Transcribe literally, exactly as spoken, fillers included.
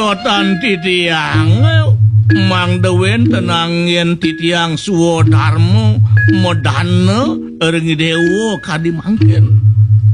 Motan titiang Mang Dewen tenang yen titiang suwo darmo modana ereng dewo kadi mangken